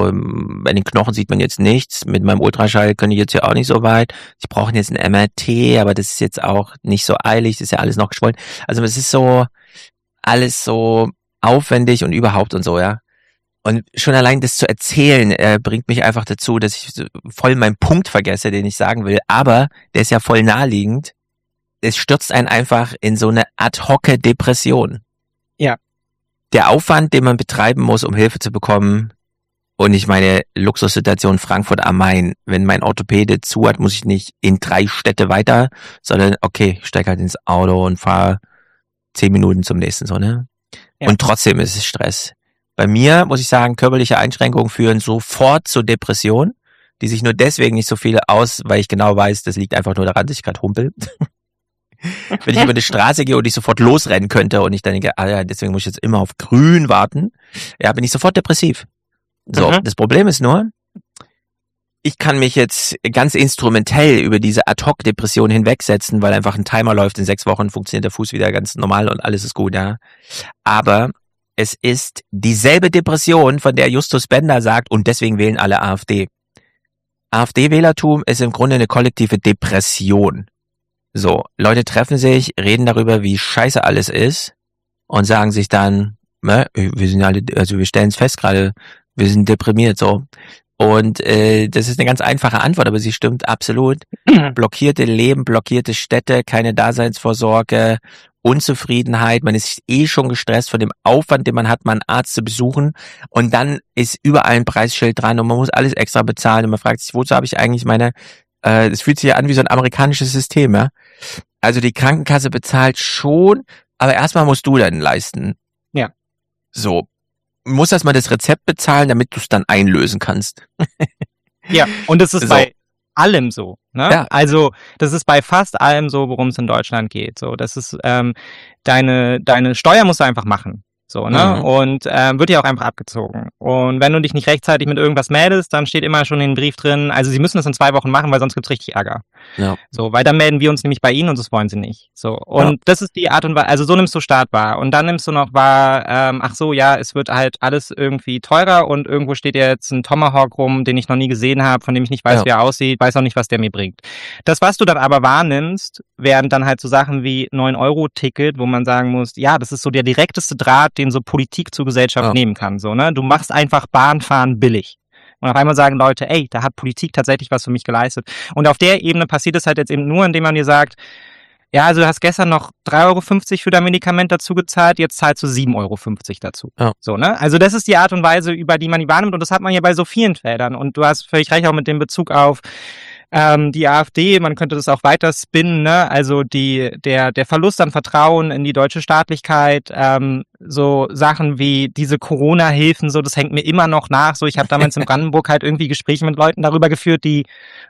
bei den Knochen sieht man jetzt nichts. Mit meinem Ultraschall können ich jetzt ja auch nicht so weit. Sie brauchen jetzt ein MRT, aber das ist jetzt auch nicht so eilig. Das ist ja alles noch geschwollen. Also es ist so alles so aufwendig und überhaupt und so, ja. Und schon allein das zu erzählen, bringt mich einfach dazu, dass ich voll meinen Punkt vergesse, den ich sagen will. Aber der ist ja voll naheliegend. Es stürzt einen einfach in so eine Ad-hoc-Depression. Ja. Der Aufwand, den man betreiben muss, um Hilfe zu bekommen, und ich meine Luxussituation Frankfurt am Main, wenn mein Orthopäde zu hat, muss ich nicht in 3 Städte weiter, sondern okay, ich steige halt ins Auto und fahre 10 Minuten zum nächsten, so, ne? Ja. Und trotzdem ist es Stress. Bei mir, muss ich sagen, körperliche Einschränkungen führen sofort zur Depression, die sich nur deswegen nicht so viele aus, weil ich genau weiß, das liegt einfach nur daran, dass ich gerade humpel. Wenn ich über die Straße gehe und ich sofort losrennen könnte und ich dann denke, ja, deswegen muss ich jetzt immer auf grün warten, ja, bin ich sofort depressiv. So, Das Problem ist nur, ich kann mich jetzt ganz instrumentell über diese Ad-Hoc-Depression hinwegsetzen, weil einfach ein Timer läuft, in 6 Wochen funktioniert der Fuß wieder ganz normal und alles ist gut, ja. Aber es ist dieselbe Depression, von der Justus Bender sagt, und deswegen wählen alle AfD. AfD-Wählertum ist im Grunde eine kollektive Depression. So, Leute treffen sich, reden darüber, wie scheiße alles ist und sagen sich dann, wir sind alle, also wir stellen es fest gerade, wir sind deprimiert, so. Und das ist eine ganz einfache Antwort, aber sie stimmt absolut. Blockierte Leben, blockierte Städte, keine Daseinsvorsorge, Unzufriedenheit, man ist schon gestresst von dem Aufwand, den man hat, mal einen Arzt zu besuchen, und dann ist überall ein Preisschild dran und man muss alles extra bezahlen und man fragt sich, wozu habe ich eigentlich meine, es fühlt sich ja an wie so ein amerikanisches System, ja. Also die Krankenkasse bezahlt schon, aber erstmal musst du dann leisten. Ja. So. Muss erstmal das Rezept bezahlen, damit du es dann einlösen kannst. Ja, und das ist so. Bei allem so, ne? Ja. Also das ist bei fast allem so, worum es in Deutschland geht. So, das ist deine Steuer musst du einfach machen. So, ne? Mhm. Und wird ja auch einfach abgezogen. Und wenn du dich nicht rechtzeitig mit irgendwas meldest, dann steht immer schon in den Brief drin, also sie müssen das in 2 Wochen machen, weil sonst gibt's richtig Ärger. Ja. So, weil dann melden wir uns nämlich bei ihnen und das wollen sie nicht. So, und das ist die Art und Weise, also so nimmst du Staat wahr. Und dann nimmst du noch wahr, ach so, ja, es wird halt alles irgendwie teurer und irgendwo steht ja jetzt ein Tomahawk rum, den ich noch nie gesehen habe, von dem ich nicht weiß, wie er aussieht, weiß auch nicht, was der mir bringt. Das, was du dann aber wahrnimmst, wären dann halt so Sachen wie 9-Euro-Ticket, wo man sagen muss, ja, das ist so der direkteste Draht, den so Politik zur Gesellschaft nehmen kann. So, ne? Du machst einfach Bahnfahren billig. Und auf einmal sagen Leute, ey, da hat Politik tatsächlich was für mich geleistet. Und auf der Ebene passiert es halt jetzt eben nur, indem man dir sagt, ja, also du hast gestern noch 3,50 € für dein Medikament dazu gezahlt, jetzt zahlst du 7,50 € dazu. Ja. So, ne? Also das ist die Art und Weise, über die man die wahrnimmt, und das hat man ja bei so vielen Feldern. Und du hast völlig recht auch mit dem Bezug auf die AfD, man könnte das auch weiter spinnen, ne? Also der Verlust an Vertrauen in die deutsche Staatlichkeit, so Sachen wie diese Corona-Hilfen, so, das hängt mir immer noch nach. So, ich habe damals in Brandenburg halt irgendwie Gespräche mit Leuten darüber geführt, die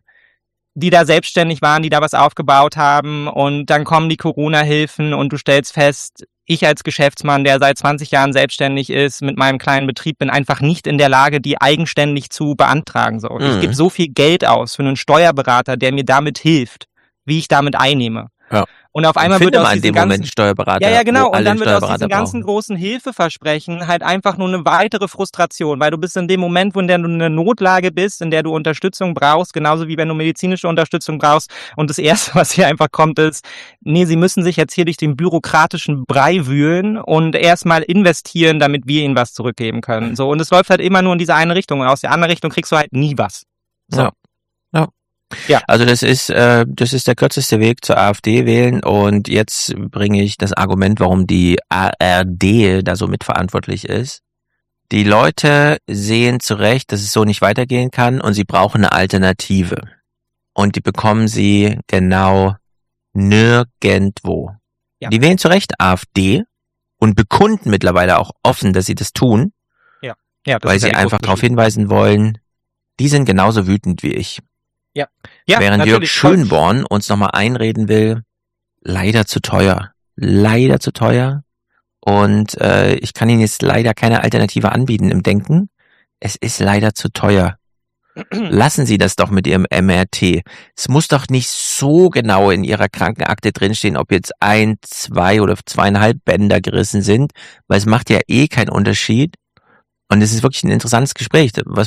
da selbstständig waren, die da was aufgebaut haben, und dann kommen die Corona-Hilfen und du stellst fest, ich als Geschäftsmann, der seit 20 Jahren selbstständig ist, mit meinem kleinen Betrieb, bin einfach nicht in der Lage, die eigenständig zu beantragen. So. Ich gebe so viel Geld aus für einen Steuerberater, der mir damit hilft, wie ich damit einnehme. Ja. Und auf einmal wird aus diesem ganzen Steuerberater. Ja, genau. Und dann wird aus diesen ganzen großen Hilfeversprechen halt einfach nur eine weitere Frustration, weil du bist in dem Moment, wo in der du in einer Notlage bist, in der du Unterstützung brauchst, genauso wie wenn du medizinische Unterstützung brauchst. Und das Erste, was hier einfach kommt, ist, nee, sie müssen sich jetzt hier durch den bürokratischen Brei wühlen und erstmal investieren, damit wir ihnen was zurückgeben können. So. Und es läuft halt immer nur in diese eine Richtung. Und aus der anderen Richtung kriegst du halt nie was. So. Ja. Ja, also das ist der kürzeste Weg zur AfD wählen, und jetzt bringe ich das Argument, warum die ARD da so mitverantwortlich ist. Die Leute sehen zu Recht, dass es so nicht weitergehen kann, und sie brauchen eine Alternative. Und die bekommen sie genau nirgendwo. Ja. Die wählen zu Recht AfD und bekunden mittlerweile auch offen, dass sie das tun, weil sie einfach darauf hinweisen wollen, die sind genauso wütend wie ich. Ja, während Jörg Schönborn uns nochmal einreden will, leider zu teuer. Und ich kann Ihnen jetzt leider keine Alternative anbieten im Denken. Es ist leider zu teuer. Lassen Sie das doch mit Ihrem MRT. Es muss doch nicht so genau in Ihrer Krankenakte drinstehen, ob jetzt 1, 2 oder 2,5 Bänder gerissen sind, weil es macht ja keinen Unterschied. Und es ist wirklich ein interessantes Gespräch. Was